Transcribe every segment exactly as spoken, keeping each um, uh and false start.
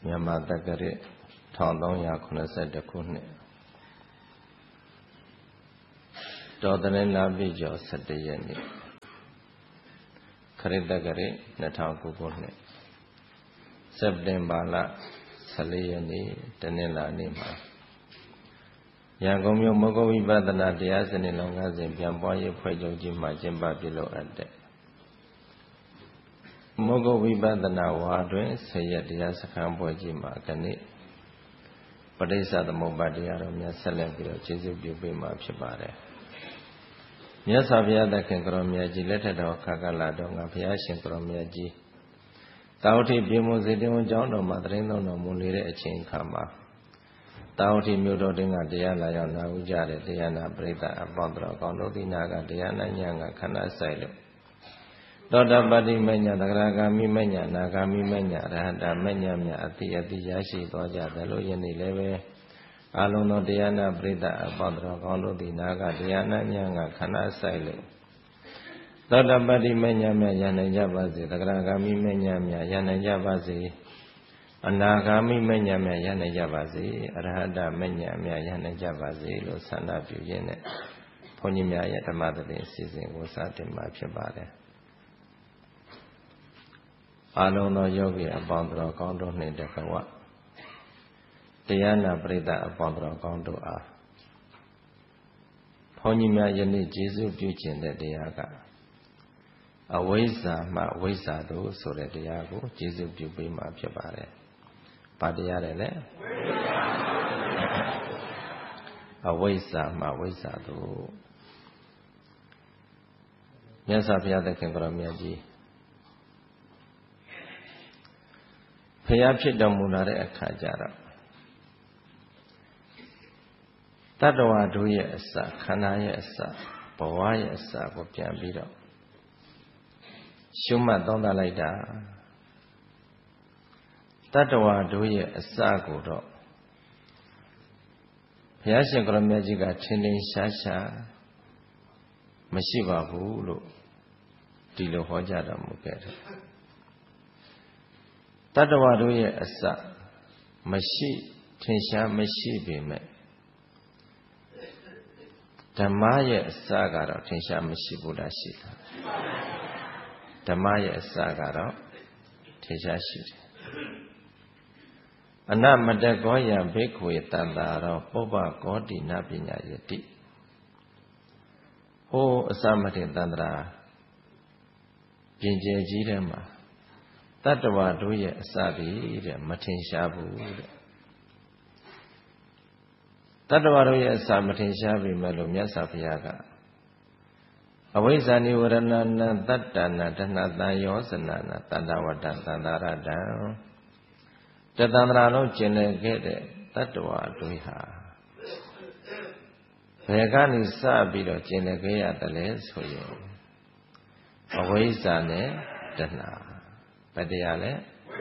မြန်မာတက္ကရာတစ်ထောင်သုံးရာခုနှစ်ဆယ့်တစ်ခုနှစ်တော်သနဲ့လာပြီကျော်၁၁ရက်နေ့ခရစ်တက္ကရာနှစ်ထောင်ခုခုနှစ်စက်တင်ဘာလ၁၄ရက်နေ့တနင်္လာနေ့မှာရန်ကုန်မြို့မဂ္ဂဝိပဿနာတရားစနစ်လုပ်ငန်းစဉ်ပြန်ပွားရေးဖွဲ့ချုပ်ကြီးမှကျင်းပပြုလုပ်အပ်တဲ့မဂ္ဂဝိပဿနာဝါတွင်ဆယ်ရက်တရားစခန်းပွဲကြီးမှာကနေ့ပဋိစ္စသမုပ္ပါဒ်တရားတော်များဆက်လက်ပြီးတော့ကျေးဇူးပြုပေးမှာဖြစ်ပါတယ်မြတ်စွာဘုရားသခင်ကိုရောမြတ်ကြီးလက်ထက်တော်ခါကလာတော်ငါဘုရားရှင်ကိုရောမြတ်ကြီးတာဝတိပြေမွန်စေတဝန်ကျောင်းတော်မှာတရင်သုံးတော်မူနေတဲ့အချိန်ခါမှာတာဝတိမြို့တော်တွင်ကတရားလာရောက်နာဥကြတဲ့တရားနာပရိသတ်အပေါင်းတော်ကောင်းတို့ဒီနာကတရားနာညံကခဏဆိုင်လို့သောတပတ္တိမညသဂရဂာမိမညနာဂာမိမညရဟတမညမြအတိအတိရရှိသွားကြတယ်လို့ယနေ့လည်းပဲအလုံးသောတရားနာပရိသတ်အပေါင်းတော်ကောင်းတို့ဒီနာကတရားနာညံကခဏဆိုင်လို့သောတပတ္တိမညမြရနိုင်ကြပါစေသဂရဂာမိမညမြရနိုင်ကြပါစေအနာဂါမိမညမြရနိုင်ကြပါစေအရဟတမညမြရနိုင်ကြပါစေလို့ဆန္ဒပြုရင်းနဲ့ဘုန်းကြီးများရဲ့ဓမ္မသဘင်အစီအစဉ်ကိုစတင်မှာဖြစ်ပါတယ်အာလုံးသောယောဂီအပေါင်းတော်ကောင်းတို့နှင့်တကွတရားနာပရိသတ်အပေါင်းတော်ကောင်းတို့အားဘုန်းကြီးများယနေ့ကျေးဇူးပြုခြင်းတဲ့တရားကအဝိဇ္ဇာမှဝိဇ္ဇာသို့ဆိုတဲ့တရားကိုကျေးဇူးပြုပေးမှာဖြစ်ပါတယ်။ဘာတရားလဲလဲအဝိဇ္ဇာမှဝိဇ္ဇာသို့မြတ်စွာဘုရားသခင်ကိုရောမြတ်ကြီးဖျားဖြစ်တော်မူလာတဲ့အခါကျတော့တတ္တဝါတို့ရဲ့အစခန္ဓာရဲ့အစဘဝရဲ့အစကိုပြန်ပြီးတော့ရှုမှတ်သုံးသပ်လိုက်တာတတ္တဝါတို့ရဲ့အစကိုတော့ဘုရားရှင်ကိုရမြတ်ကြီးကထင်ထင်ရှားရှားမရှိပါဘူးလို့ဒီလိုဟောကြားတော်မူခဲ့တယ်တတ္တဝါတို့ရဲ့အစမရှိထင်ရှားမရှိပေမဲ့ဓမ္မရဲ့အစကတော့ထင်ရှားမရှိဘူးလားရှိတာဓမ္မရဲ့အစကတော့ထင်ရှားရှိတယ်အနမတကောယဘိက္ခွေတန္တာရောပုပ္ပကောတိနပညာယတိဟိုအစမထေတန္တရာပြင်ကျယ်ကြီးထဲမှာတတ္တဝါတို့ရဲ့အစသည်တဲ့မထင်ရှားဘူးတဲ့တတ္တဝါတို့ရဲ့အစမထင်ရှားပြီမဲ့လို့မြတ်စွာဘုရားကအဝိဇ္ဇာနိဝရဏနာတတ္တနာတဏတံယောဇနာနာတန္တဝတ္တသန္တာရတံတသန္တရာလုံးကျင်လည်ခဲ့တဲ့တတ္တဝါတို့ဟာဘယ်ကနေစပြီးတော့ကျင်လည်ခဲ့ရတယ်လဲဆိုရင်အဝိဇ္ဇာနဲ့တဏှာဘယ်တရားလဲ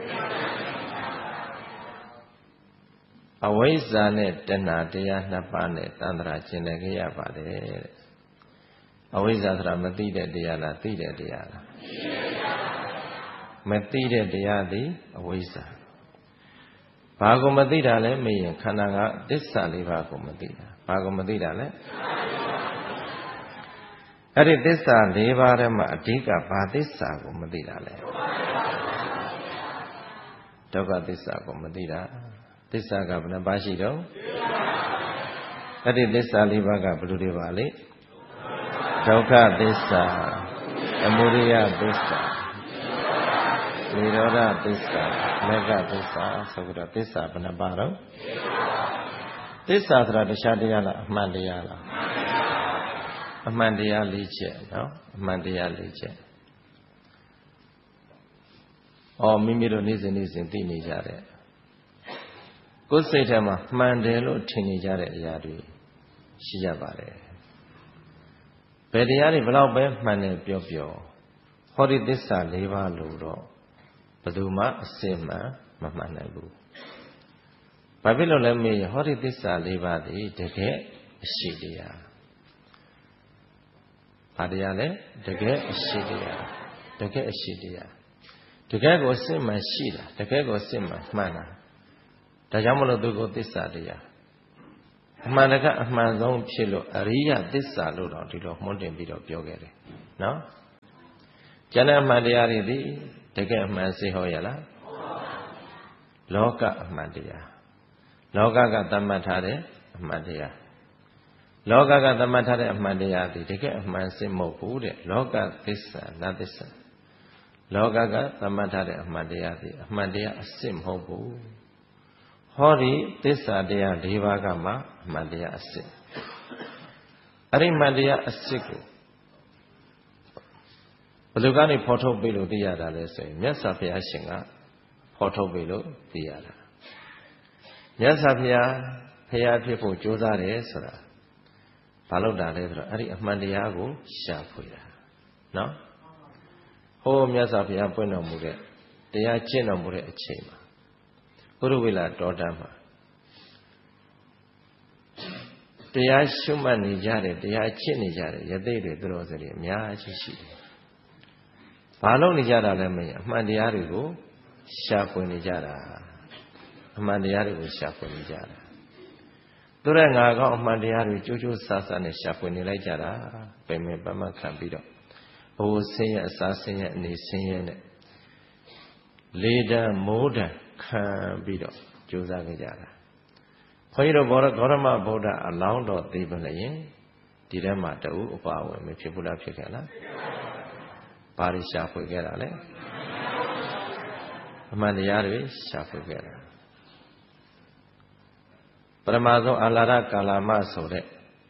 အဝိဇ္ဇာနဲ့တဏှာတရားနှစ်ပါးနဲ့တန္တရာကျင်လည်ခဲ့ရပါတယ်တဲ့အဝိဇ္ဇာဆိုတာမသိတဲ့တရားလားသိတဲ့တရားလားမသိတဲ့တရားသည်အဝိဇ္ဇာဘာကိုမသိတာလဲမေးရင်ခန္ဓာကသစ္စာလေးပါးကိုမသိတာဘာကိုမသိတာလဲအဲ့ဒီသစ္စာလေးပါးထဲမှာအဓိကဘာသစ္စာကိုမသိတာလဲဒုက္ခသစ္စာကိုမသိတာသစ္စာကဘယ်နှပါးရှိတော့အဲ့ဒီသစ္စာလေးပါးကဘယ်လိုတွေပါလဲဒုက္ခသစ္စာသမုဒယသစ္စာနိရောဓသစ္စာမဂ္ဂသစ္စာဆိုပြီးတော့သစ္စာဘယ်နှပါတော့သစ္စာဆိုတာတရားတရားလားအမှန်တရားလားအမှန်တရားလေးချက်နော်အမှန်တရားလေးချက်အော်မိမိတို့နေ့စဉ်နေ့စဉ်သိနေကြတဲ့ကိုယ်စိတ်ထဲမှာမှန်တယ်လို့ထင်နေကြတဲ့အရာတွေရှိကြပါတယ်ဘယ်တရားတွေဘလောက်ပဲမှန်တယ်ပြောပြောဟောဒီသစ္စာ၄ပါးလို့တော့ဘယ်သူမှအစစ်မှန်မမှန်နိုင်ဘူးဘာဖြစ်လို့လဲမေးရင်ဟောဒီသစ္စာ၄ပါးဒီတကယ်အရှိတရားဘာတရားလဲတကယ်အရှိတရားတကယ်အရှိတရားတကယ်ကိုအစစ်မှန်ရှိတာတကယ်ကိုအစစ်မှန်မှန်တာဒါကြောင့်မလို့သူကိုသစ္စာတရားအမှန်တကအမှန်ဆုံးဖြစ်လို့အရိယသစ္စာလို့တော့ဒီလိုမှုန်းတင်ပြီးတော့ပြောခဲ့တယ်နော်ကျန်တဲ့အမှန်တရားတွေဒီတကယ်အမှန်စေဟောရလားလောကအမှန်တရားလောကကသတ်မှတ်ထားတဲ့အမှန်တရားလောကကသတ်မှတ်ထားတဲ့အမှန်တရားဒီတကယ်အမှန်စစ်မဟုတ်ဘူးတဲ့လောကသစ္စာနသစ္စာလောကကသတ်မှတ်ထားတဲ့အမှန်တရားဒီအမှန်တရားအစစ်မဟုတ်ဘူးဟောဒီသစ္စာတရား၄ပါးကမှအမှန်တရားအစစ်အဲ့ဒီမှန်တရားအစစ်ကိုဘယ်လိုကနေဖော်ထုတ်ပေးလို့သိရတာလဲဆိုရင်မြတ်စွာဘုရားရှင်ကဖော်ထုတ်ပေးလို့သိရတာမြတ်စွာဘုရားဘုရားဖြစ်ဖို့ကြိုးစားတယ်ဆိုတာဘာလို့တာလဲဆိုတော့အဲ့ဒီအမှန်တရားကိုရှာဖွေတာနော်ဟိုးမြတ်စွာဘုရားပွင့်တော်မူတဲ့တရားကျင့်တော်မူတဲ့အချိန်မှာပုရုဝေလတောတန်းမှာတရားရှုမှတ်နေကြတယ်တရားကျင့်နေကြတယ်ယသိတွေသူတော်စရိအများကြီးရှိတယ်ဘာလို့နေကြတာလဲမင်းအမှန်တရားတွေကိုရှာဖွေနေကြတာအမှန်တရားတွေကိုရှာဖွေနေကြတာသူတဲ့ငါကောင်းအမှန်တရားတွေကြိုးကြိုးဆာဆာနဲ့ရှာဖွေနေလိုက်ကြတာပင်ပင်ပန်းပန်းခံပြီးတော့ဘိုးဆင်းရဲအစာဆင်းရဲအနေဆင်းရဲနဲ့လေတံမိုးတံခံပြီးတော့ကြိုးစားခဲ့ကြတာခွန်ကြီးတို့ဘောရဂေါရမဗုဒ္ဓအလောင်းတော်သိပလျင်ဒီထဲမှာတူအပါဝင်မဖြစ်ဘူးလားဖြစ်ခဲ့လားဘာတွေရှာဖွေခဲ့တာလဲအမှန်တရားတွေရှာဖွေခဲ့တာပရမဆုံးအာလာရကာလမဆိုတဲ့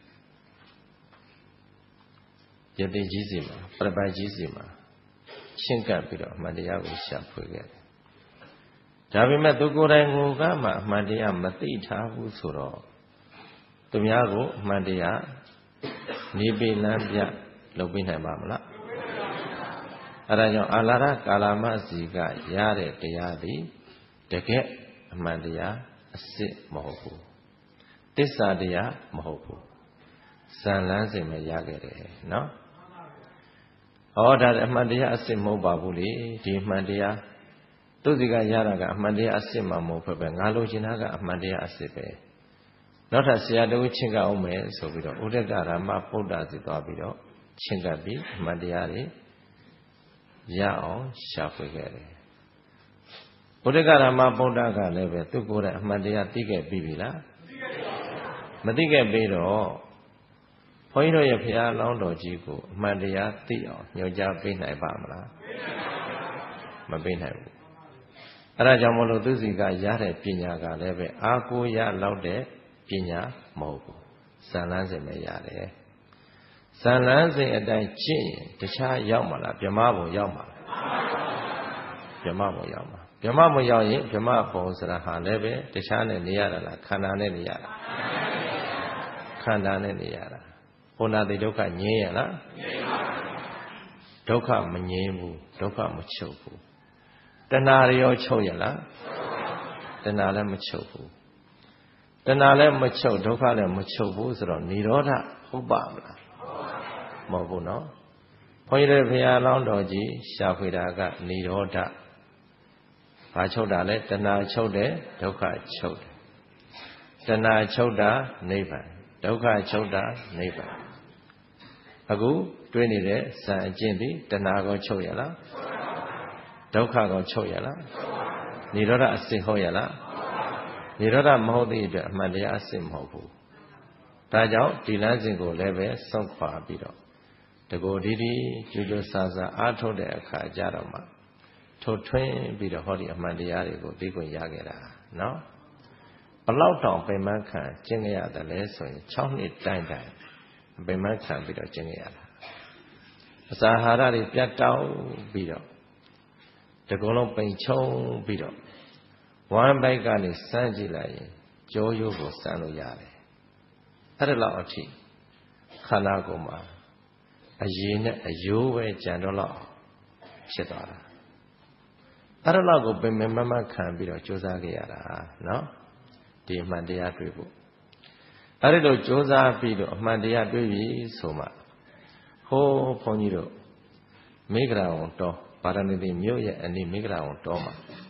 ယတိကြီးစီမှာပရပိုက်ကြီးစီမှာရှင်းကပ်ပြီးတော့အမှန်တရားကိုရှာဖွေခဲ့တယ်ဒါပေမဲ့သူကိုယ်တိုင်ကိုကမှအမှန်တရားမသိထားဘူးဆိုတော့သူများကိုအမှန်တရားနေပေလမ်းပြလုပ်ပေးနိုင်ပါမလားအဲဒါကြောင့်အာလာရကာလမစီကရတဲ့တရားသည်တကယ်အမှန်တရားအစစ်မဟုတ်ဘူးသစ္စာတရားမဟုတ်ဘူးဇန်လန်းစင်ပဲရခဲ့တယ်နော်ဟောဒါအမှန်တရားအစစ်မဟုတ်ပါဘူးလေဒီအမှန်တရားသူစီကရတာကအမှန်တရားအစစ်မှမဟုတ်ပဲငါလိုချင်တာကအမှန်တရားအစစ်ပဲနောက်ထပ်ဆရာတော်ချင်းကအောင်မယ်ဆိုပြီးတော့ဥဒကရမဗုဒ္ဓစီသွားပြီးတော့ချင်းကပ်ပြီးအမှန်တရားတွေရအောင်ရှာဖွေခဲ့တယ်ဥဒကရမဗုဒ္ဓကလည်းပဲသူကိုယ်တိုင်အမှန်တရားသိခဲ့ပြီလားမသိခဲ့ပြီတော့ဘုန်းကြီးတို့ရဲ့ဘုရားလောင်းတော်ကြီးကိုအမှန်တရားသိအောင်ညွှန်ကြားပေးနိုင်ပါမလားမပေးနိုင်ဘူးအဲဒါကြောင့်မလို့သူစီကရတဲ့ပညာကလည်းပဲအာကိုရလောက်တဲ့ပညာမဟုတ်ဘူးဇန်လန်းစဉ်ပဲရတယ်ဇန်လန်းစဉ်အတိုင်းကျင့်ရင်တခြားရောက်မှာလားဗြဟ္မဘုံရောက်မှာလားဗြဟ္မဘုံရောက်မှာဗြဟ္မဘုံရောက်ရင်ဗြဟ္မဘုံဆိုတာဟာလည်းပဲတခြားနဲ့နေရတာလားခန္ဓာနဲ့နေရတာခန္ဓာနဲ့နေရတာဘုနာတိဒုက္ခငြင်းရလားငြင်းပါဘူးဒုက္ခမငြင်းဘူးဒုက္ခမချုပ်ဘူးတဏှာရောချုပ်ရလားတဏှာလည်းမချုပ်ဘူးတဏှာလည်းမချုပ်ဒုက္ခလည်းမချုပ်ဘူးဆိုတော့និရောဓဟုတ်ပါမလားမဟုတ်ဘူးနော်ဘုန်းကြီးတို့ဘုရားလောင်းတော်ကြီးရှာဖွေတာကនិရောဓဘာချုပ်တာလဲတဏှာချုပ်တယ်ဒုက္ခချုပ်တယ်တဏှာချုပ်တာနိဗ္ဗာန်ဒုက္ခချုပ်တာနိဗ္ဗာန်အခုတွေးနေတဲ့ဇန်အကျင့်ဒီတဏှာကိုချုပ်ရလားဒုက္ခကိုချုပ်ရလားនិရောဓအစစ်ဟုတ်ရလားនិရောဓမဟုတ်တဲ့အတွက်အမှန်တရားအစစ်မဟုတ်ဘူးဒါကြောင့်ဒီလမ်းစဉ်ကိုလည်းပဲစောင့်ခွာပြီးတော့တကိုယ်ဒီဒီကြိုးကြိုးစားစားအားထုတ်တဲ့အခါကြတော့မှထိုထွင်းပြီးတော့ဟောဒီအမှန်တရားတွေကိုသိခွင့်ရခဲ့တာနော်ဘလောက်တောင်ပင်မခံကျင့်ကြရတယ်လဲဆိုရင်၆နှစ်တိုင်တိုင်ပင်မခံပြီးတော့ကျင့်ကြရတာအစာအာဟာရတွေပြတ်တောက်ပြီးတော့တကုံလုံးပိန်ချုံပြီးတော့ဝမ်းပိုက်ကနေစမ်းကြည့်လိုက်ရင်ကြောရိုးကိုစမ်းလို့ရတယ်အဲ့ဒါလောက်အထိခန္ဓာကိုယ်မှာအရည်နဲ့အယိုးပဲကြံတော့လောက်ဖြစ်သွားတာအဲ့ဒါလောက်ကိုပင်ပင်မမခံပြီးတော့ကြိုးစားခဲ့ရတာနော်ဒီအမှန်တရားတွေ့ဖို့အဲ့ဒီလိုကြိုးစားပြီးတော့အမှန်တရားတွေ့ပြီဆိုမှဟိုးဘုန်းကြီးတို့မိဂရာဝန်တော်ပါရဏသီမြို့ရဲ့အနိမိဂရာဝန်တော်မှာ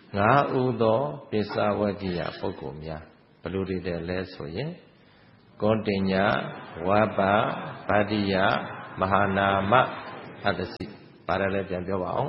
ငါးဥသောပိဿဝဂ္ဂိယပုဂ္ဂိုလ်များဘယ်လိုတွေတဲ့လဲဆိုရင်ကောတိညဝဘ္ဗဗတ္တိယမဟာနာမအတ္တစီပါတယ်လဲပြန်ပြောပါအောင်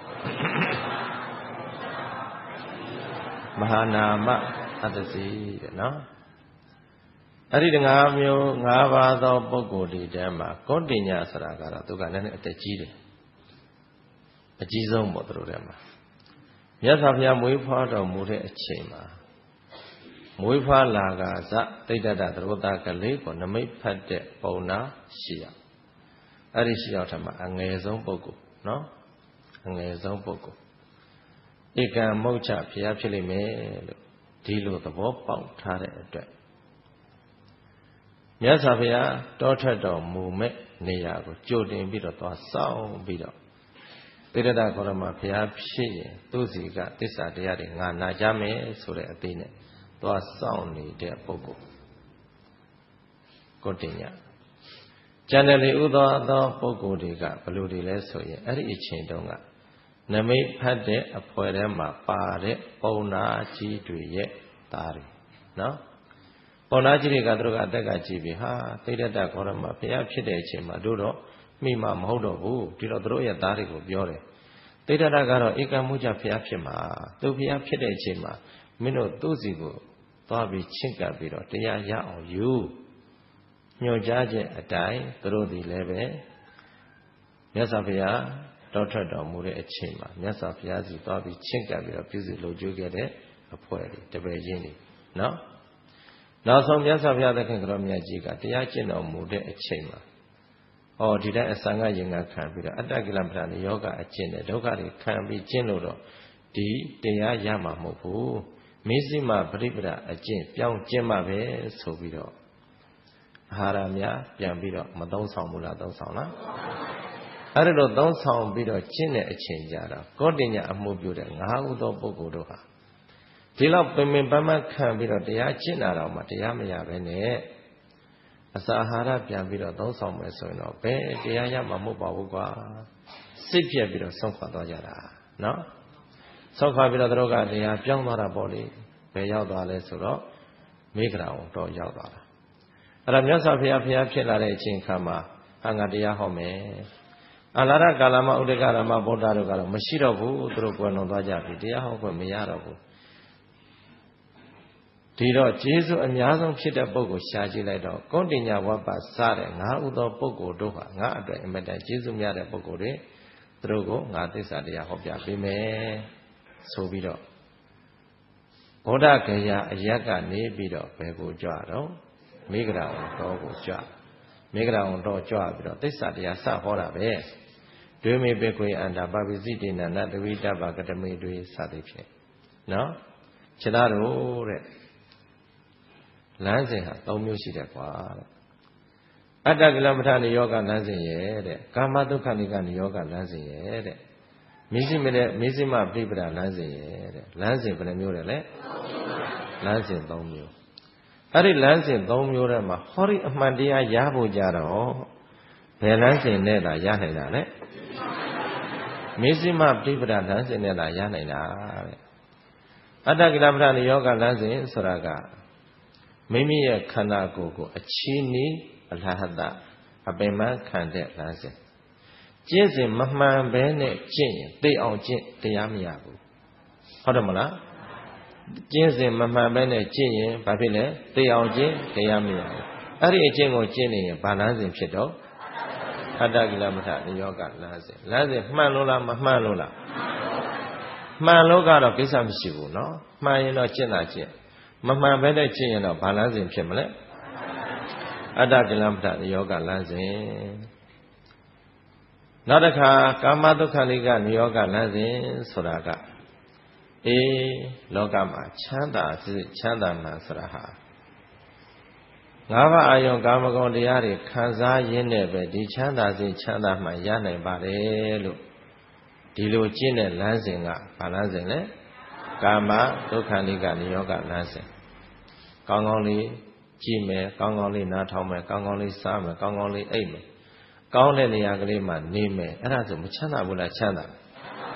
မဟာနာမအတ္တစီတဲ့နော်အဲ့ဒီငါးမျိုးငါးပါးသောပုဂ္ဂိုလ်တွေထဲမှာကောတိညဆိုတာကတော့သူကလည်းအသက်ကြီးတယ်အကြီးဆုံးပေါ့သူတို့ထဲမှာမြတ်စွာဘုရားမွေးဖွားတော်မူတဲ့အချိန်မှာမွေးဖွားလာကစတိဋ္ဌတသရောသားကလေးကိုနမိတ်ဖတ်တဲ့ပုံနာရှိရအဲ့ဒီရှိရောက်ထမှာအငယ်ဆုံးပုဂ္ဂိုလ်နော်အငယ်ဆုံးပုဂ္ဂိုလ်ဧကံမုတ်ချဘုရားဖြစ်လိမ့်မယ်လို့ဒီလိုသဘောပေါက်ထားတဲ့အတွက်မြတ်စွာဘုရားတောထွက်တော်မူမဲ့နေရာကိုကြိုတင်ပြီးတော့သွားစောင့်ပြီးတော့တိရဒဂေါရမဘုရားဖြစ်ရင်သူ့စီကသစ္စာတရားတွေငါနာကြမယ်ဆိုတဲ့အသေးနဲ့သွားစောင့်နေတဲ့ပုဂ္ဂိုလ်ကောတိညကျန်တဲ့လေဥသောသောပုဂ္ဂိုလ်တွေကဘယ်လိုတွေလဲဆိုရင်အဲ့ဒီအချိန်တုန်းကနမိတ်ဖတ်တဲ့အဖွဲထဲမှာပါတဲ့ပုံနာကြီးတွေရဲ့သားတွေနော်ပုံနာကြီးတွေကသူတို့ကအသက်ကကြီးပြီဟာတိရဒဂေါရမဘုရားဖြစ်တဲ့အချိန်မှာတို့တော့မိမမဟုတ်တော့ဘူးဒီတော့သူတို့ရဲ့သားတွေကိုပြောတယ်တိဋ္ဌတကတော့ဧကံမုချဘုရားဖြစ်မှာသူဘုရားဖြစ်တဲ့အချိန်မှာမင်းတို့သူ့စီကိုသွားပြီးချင့်ကပ်ပြီးတော့တရားရအောင်ယူညွှန်ကြားချက်အတိုင်းသူတို့ဒီလည်းပဲမြတ်စွာဘုရားတောထွက်တော်မူတဲ့အချိန်မှာမြတ်စွာဘုရားစီသွားပြီးချင့်ကပ်ပြီးတော့ပြုစုလုပ်ကြွခဲ့တဲ့အဖွဲ့တွေတပည့်ချင်းတွေနော်နောက်ဆုံးမြတ်စွာဘုရားသခင်ကတော်မြတ်ကြီးကတရားကျင့်တော်မူတဲ့အချိန်မှာဟောဒီတိုင်းအစံကရင်ကခံပြီးတော့အတ္တကိလမဋ္ဌာန်းယောဂအကျင့်နဲ့ဒုက္ခတွေခံပြီးကျင့်လို့တော့ဒီတရားရမှာမဟုတ်ဘူးမေဇိမပရိပဒအကျင့်ပြောင်းကျင့်မှပဲဆိုပြီးတော့အာဟာရများပြန်ပြီးတော့မသုံးဆောင်ဘူးလားသုံးဆောင်လားအဲ့ဒါတော့သုံးဆောင်ပြီးတော့ကျင့်တဲ့အချိန်ကြတော့ကောတိညအမှုပြုတဲ့ငါးဥသောပုဂ္ဂိုလ်တို့ဟာဒီလောက်ပင်ပင်ပန်းပန်းခံပြီးတော့တရားကျင့်တာတော့မှတရားမရပဲနဲ့အစာအာဟာရပြန်ပြီးတော့သုံးဆောင်မယ်ဆိုရင်တော့ဘယ်တရားရမှာမဟုတ်ပါဘူးကွာစိတ်ပြက်ပြီးတော့ဆုံးခွာသွားကြတာနော်ဆုံးခွာပြီးတော့တို့ကတရားပြောင်းသွားတာပေါ့လေဘယ်ရောက်သွားလဲဆိုတော့မေဃရာဝန်တော့ရောက်သွားတာအဲ့ဒါမြတ်စွာဘုရားဘုရားဖြစ်လာတဲ့အချိန်ခါမှာအငါတရားဟောမယ်အလာရကာလမဥဒကရမဗုဒ္ဓတို့ကတော့မရှိတော့ဘူးသူတို့ကွယ်လွန်သွားကြပြီတရားဟောခွင့်မရတော့ဘူးဒီတော့ကျေးဇူးအများဆုံးဖြစ်တဲ့ပုဂ္ဂိုလ်ရှားကြည့်လိုက်တော့ကောတိညဝပ္ပစတဲ့ငါးဥသောပုဂ္ဂိုလ်တို့ဟာငါအတွက်အမတန်ကျေးဇူးများတဲ့ပုဂ္ဂိုလ်တွေသူတို့ကိုငါသစ္စာတရားဟောပြပေးမယ်ဆိုပြီးတော့ဗုဒ္ဓဂယာအရက်ကနေပြီးတော့ဘယ်ကိုကြွတော့မေဃရာဝန်တော်ကိုကြွမေဃရာဝန်တော်ကြွပြီးတော့သစ္စာတရားစဟောတာပဲဒွေမေပေခွေအန္တာပပိစိတေနနတဝိတ္တပကတမေတွေစသည်ဖြင့်နော်ခြေသားတို့တဲ့လမ်းစဉ်ဟာ၃မျိုးရှိတယ်ကွာတဲ့အတ္တကိလမဋ္ဌာန်းယောဂလမ်းစဉ်ရဲ့တဲ့ကာမဒုက္ခနိကနိယောဂလမ်းစဉ်ရဲ့တဲ့မိစိမတဲ့မိစိမပြိပဒလမ်းစဉ်ရဲ့တဲ့လမ်းစဉ်ဘယ်နှမျိုးလဲလဲလမ်းစဉ်၃မျိုးအဲ့ဒီလမ်းစဉ်၃မျိုးထဲမှာဟောဒီအမှန်တရားရဖို့ကြတော့ဘယ်လမ်းစဉ်နဲ့သာရနိုင်တာလဲမိစိမပြိပဒလမ်းစဉ်နဲ့သာရနိုင်တာတဲ့အတ္တကိလမဋ္ဌာန်းယောဂလမ်းစဉ်ဆိုတာကမိမိရဲ့ခန္ဓာကိုယ်ကိုအချီးနီးအလဟတအပင်မခံတဲ့လမ်းစဉ်ကျင့်စဉ်မမှန်ဘဲနဲ့ကျင့်ရင်သိအောင်ကျင့်တရားမရဘူးဟုတ်တယ်မလားကျင့်စဉ်မမှန်ဘဲနဲ့ကျင့်ရင်ဘာဖြစ်လဲသိအောင်ကျင့်တရားမရဘူးအဲ့ဒီအကျင့်ကိုကျင့်နေရင်ဘာလမ်းစဉ်ဖြစ်တော့အတ္တကိလမဋ္ဌာန်းယောဂလမ်းစဉ်လမ်းစဉ်မှန်လို့လားမမှန်လို့လားမှန်လို့ကတော့ကိစ္စမရှိဘူးနော်မှန်ရင်တော့ကျင့်တာကျင့်မမှန်ပဲတဲ့ကျင့်ရင်တော့ဘာလမ်းစဉ်ဖြစ်မလဲအတ္တကိလမဋ္ဌာန်းယောဂလမ်းစဉ်နောက်တစ်ခါကာမဒုက္ခလိကနိယောဂလမ်းစဉ်ဆိုတာကအေးလောကမှာချမ်းသာစိချမ်းသာမှန်ဆိုတာဟာငါးပါးအာယုံကာမဂုဏ်တရားတွေခံစားရင်းနဲ့ပဲဒီချမ်းသာစိချမ်းသာမှန်ရနိုင်ပါတယ်လို့ဒီလိုကျင့်တဲ့လမ်းစဉ်ကဘာလမ်းစဉ်လဲကာမဒုက္ခလိကနိယောဂလမ်းစဉ်ကောင်းကောင်းလေးကြည့်မယ်ကောင်းကောင်းလေးနားထောင်မယ်ကောင်းကောင်းလေးစားမယ်ကောင်းကောင်းလေးအိပ်မယ်ကောင်းတဲ့နေရာကလေးမှာနေမယ်အဲ့ဒါဆိုမချမ်းသာဘူးလားချမ်းသာ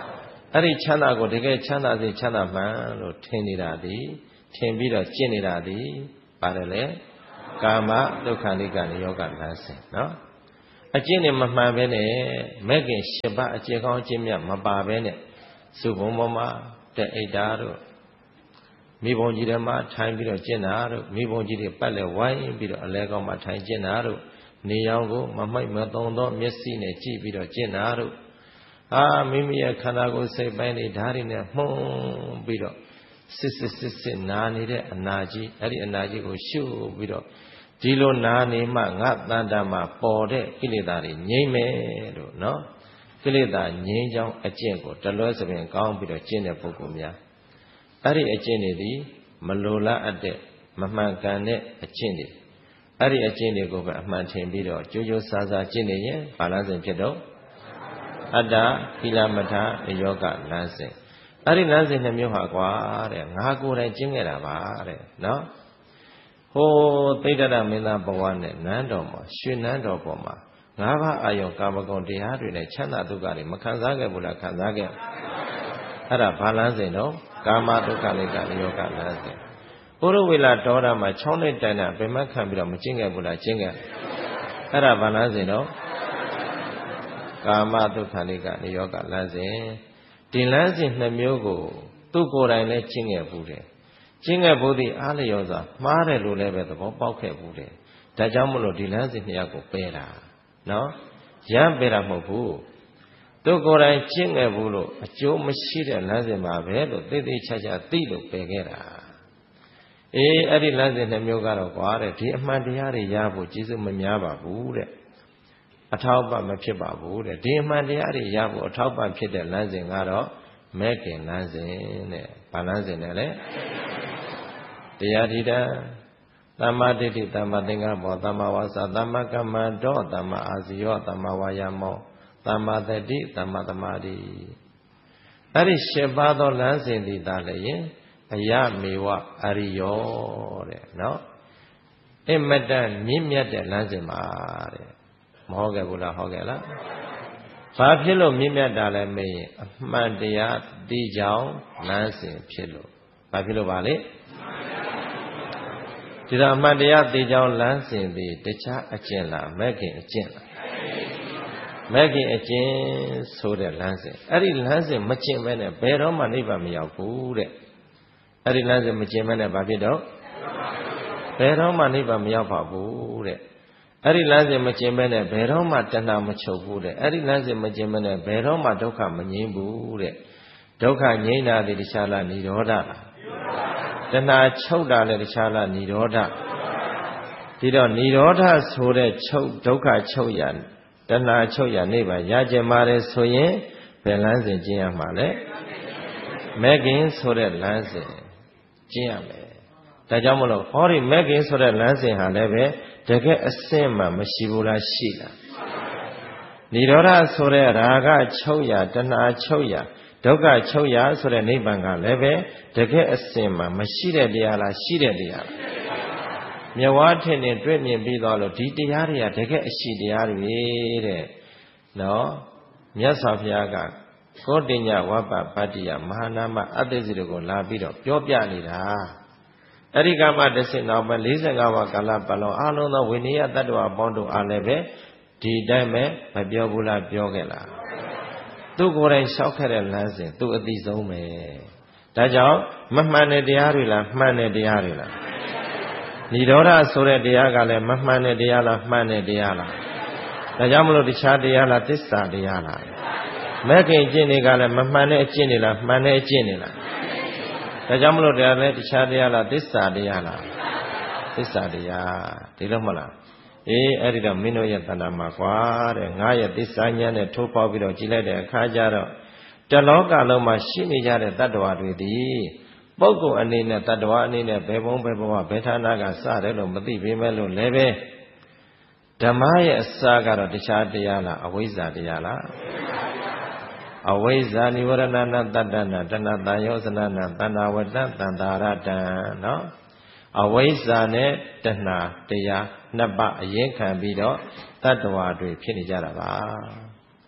အဲ့ဒီချမ်းသာကိုတကယ်ချမ်းသာစေချမ်းသာမှန်လို့ထင်နေတာဒီထင်ပြီးတော့ကျင့်နေတာဒီပါတယ်လေကာမဒုက္ခနိကနိယောဂလမ်းစဉ်နော်အကျင့်နဲ့မမှန်ပဲနဲ့မဲ့ခင်၈ပါးအကျင့်ကောင်းအကျင့်မြတ်မပါပဲနဲ့စုဘုံပေါ်မှာတဲ့အိတ်တာတို့မိဘုံကြီးတွေမှာထိုင်ပြီးတော့ကျင့်တာတို့မိဘုံကြီးတွေပတ်လဲဝိုင်းပြီးတော့အလဲကောင်းမှာထိုင်ကျင့်တာတို့နေရောင်ကိုမမိုက်မသုံးသောမျက်စိနဲ့ကြည့်ပြီးတော့ကျင့်တာတို့အာမိမိရဲ့ခန္ဓာကိုယ်စိတ်ပိုင်းတွေဓာတ်တွေနဲ့မှုန်းပြီးတော့စစ်စစ်စစ်စစ်နာနေတဲ့အနာကြီးအဲ့ဒီအနာကြီးကိုရှုပြီးတော့ဒီလိုနာနေမှငါတန်တာမှာပေါ်တဲ့ကိလေသာတွေငြိမ့်မယ်လို့နော်ကိလေသာငြိမ်းချောင်းအကျင့်ကိုတလွဲစပင်ကောင်းပြီးတော့ကျင့်တဲ့ပုဂ္ဂိုလ်များအဲ့ဒီအကျင့်တွေဒီမလိုလားအပ်တဲ့မမှန်ကန်တဲ့အကျင့်တွေအဲ့ဒီအကျင့်တွေကိုပဲအမှန်ထင်ပြီးတော့ကြိုးကြိုးစားစားကျင့်နေရင်ဘာလမ်းစဉ်ဖြစ်တော့အတ္တကိလမထယောဂလမ်းစဉ်အဲ့ဒီလမ်းစဉ်နှမျိုးဟာကွာတဲ့ငါကိုယ်တိုင်ကျင့်ခဲ့တာပါတဲ့နော်ဟိုသိတ္တရမင်းသားဘဝနဲ့နန်းတော်မှာရွှေနန်းတော်ပေါ်မှာငါးပါးအာယုံကာမဂုဏ်တရားတွေနဲ့ချမ်းသာဒုက္ခတွေမခံစားခဲ့ဘူးလားခံစားခဲ့အဲ့ဒါဘာလမ်းစဉ်တော့ကာမဒုက္ခနိကနိယောဂလမ်းစဉ်ပုရဝေလာဒေါရမှာ၆နှစ်တိုင်တာဗိမတ်ခံပြီးတော့မကျင့်ခဲ့ဘူးလားကျင့်ခဲ့အဲ့ဒါဘာလမ်းစဉ်တော့ကာမဒုက္ခနိကနိယောဂလမ်းစဉ်ဒီလမ်းစဉ်နှမျိုးကိုသူ့ကိုယ်တိုင်လည်းကျင့်ခဲ့ဘူးတယ်ကျင့်ခဲ့ဘူးသည်အားလျော်စွာမှားတယ်လို့လည်းပဲသဘောပေါက်ခဲ့ဘူးတယ်ဒါကြောင့်မလို့ဒီလမ်းစဉ်နှစ်ယောက်ကိုပယ်တာနော်ရမ်းပယ်တာမဟုတ်ဘူးသူကိုယ်တိုင်ကျင့်ခဲ့ဘူးလို့အကျိုးမရှိတဲ့လမ်းစဉ်ပါပဲလို့သိသိချာချာသိလို့ပယ်ခဲ့တာအေးအဲ့ဒီလမ်းစဉ်နှမျိုးကတော့ကွာတဲ့ဒီအမှန်တရားတွေရဖို့ကျေးဇူးမများပါဘူးတဲ့အထောက်ပံ့မဖြစ်ပါဘူးတဲ့ဒီအမှန်တရားတွေရဖို့အထောက်ပံ့ဖြစ်တဲ့လမ်းစဉ်ကတော့မဲ့ခင်လမ်းစဉ်တဲ့ဘာလမ်းစဉ်လဲလဲတရားဓိတာသမ္မာဒိဋ္ဌိသမ္မာသင်္ကပ္ပသမ္မာဝါစာသမ္မာကမ္မန္တောသမ္မာအာဇီယောသမ္မာဝါယာမောသမ္မာသတိသမ္မာသမာဓိအဲ့ဒီရှင်းပါသောလမ်းစဉ်ဒီသာလည်းအယမေဝအရိယောတဲ့နော်အမတန်မြင့်မြတ်တဲ့လမ်းစဉ်ပါတဲ့မဟုတ်ခဲ့ဘူးလားဟုတ်ခဲ့လားဘာဖြစ်လို့မြင့်မြတ်တာလဲမေးရင်အမှန်တရားသိကြောင်းလမ်းစဉ်ဖြစ်လို့ဘာဖြစ်လို့ပါလဲဒီတော့အမှန်တရားသိကြောင်းလမ်းစဉ်ဒီတခြားအကျင့်လားမဲ့ခင်အကျင့်လားမဲ့ခင်အကျင့်ဆိုတဲ့လမ်းစဉ်အဲ့ဒီလမ်းစဉ်မကျင့်မဲနဲ့ဘယ်တော့မှနိဗ္ဗာန်မရောက်ဘူးတဲ့အဲ့ဒီလမ်းစဉ်မကျင့်မဲနဲ့ဘာဖြစ်တော့ဘယ်တော့မှနိဗ္ဗာန်မရောက်ပါဘူးတဲ့အဲ့ဒီလမ်းစဉ်မကျင့်မဲနဲ့ဘယ်တော့မှတဏှာမချုပ်ဘူးတဲ့အဲ့ဒီလမ်းစဉ်မကျင့်မဲနဲ့ဘယ်တော့မှဒုက္ခမငြိမ်းဘူးတဲ့ဒုက္ခငြိမ်းတာဒီတခြားလားនិရောဓလားတဏှာချုပ်တာလည်းတခြားလားនិရောဓဒီတော့និရောဓဆိုတဲ့ချုပ်ဒုက္ခချုပ်ရတဏှာချုပ်ရနိဗ္ဗာန်ရကြပါတယ်ဆိုရင်ဘယ်လမ်းစဉ်ကျင့်ရမှာလဲမဲ့ခင်ဆိုတဲ့လမ်းစဉ်ကျင့်ရမယ်ဒါကြောင့်မလို့ဟောဒီမဲ့ခင်ဆိုတဲ့လမ်းစဉ်ဟာလည်းပဲတကယ်အစင်မှမရှိဘူးလားရှိလားនិရောဓဆိုတဲ့ရာဂချုပ်ရတဏှာချုပ်ရဒုက္ခချုပ်ရဆိုတဲ့နိဗ္ဗာန်ကလည်းပဲတကယ်အစင်မှမရှိတဲ့တရားလားရှိတဲ့တရားလားမြတ်ဝါထင်နေတွေ့မြင်ပြီးတော့လို့ဒီတရားတွေကတကယ်အရှိတရားတွေတဲ့နော်မြတ်စွာဘုရားကကောတိညဝပ္ပပတ္တိယမဟာနာမအတ္တိစိတကိုလာပြီးတော့ပြောပြနေတာအဲ့ဒီကမှတစ်ဆင့်တော့ပဲ၄၅ပါးကာလပတ်လုံးအလုံးသောဝိနည်းတတ္တဝါပေါင်းတို့အားလည်းပဲဒီတိုင်းပဲမပြောဘူးလားပြောခဲ့လားသူကိုယ်တိုင်လျှောက်ခဲ့တဲ့လမ်းစဉ်သူအသိဆုံးပဲဒါကြောင့်မမှန်တဲ့တရားတွေလားမှန်တဲ့တရားတွေလားនិရောဓဆိုတဲ့တရားကလည်းမမှန်တဲ့တရားလားမှန်တဲ့တရားလားဒါကြောင့်မလို့တခြားတရားလားသစ္စာတရားလားမဲ့ခင်အကျင့်တွေကလည်းမမှန်တဲ့အကျင့်တွေလားမှန်တဲ့အကျင့်တွေလားဒါကြောင့်မလို့တရားလည်းတခြားတရားလားသစ္စာတရားလားသစ္စာတရားဒီလိုမဟုတ်လားအေးအဲ့ဒီတော့မင်းတို့ရဲ့တဏ္ဍာမှာကွာတဲ့ငါရဲ့သစ္စာဉာဏ်နဲ့ထိုးပေါက်ပြီးတော့ကြည်လိုက်တဲ့အခါကျတော့တလောကလုံးမှာရှိနေကြတဲ့တတ္တဝါတွေဒီပုဂ္ဂိုလ်အနေနဲ့တတ္တဝါအနေနဲ့ဘယ်ဘုံဘယ်ဘဝဘယ်ဌာနကစတယ်လို့မသိပေမဲ့လို့လည်းပဲဓမ္မရဲ့အစကတော့တခြားတရားလားအဝိဇ္ဇာတရားလားအဝိဇ္ဇာនិဝရဏနာတတ္တနာတဏ္ဍတန်ယောဇနနာတဏ္ဍဝတ္တတန္တာရတံနော်အဝိဇ္ဇာနဲ့တဏှာတရားနှစ်ပါးအရင်ခံပြီးတော့တတ္တဝါတွေဖြစ်နေကြတာပါ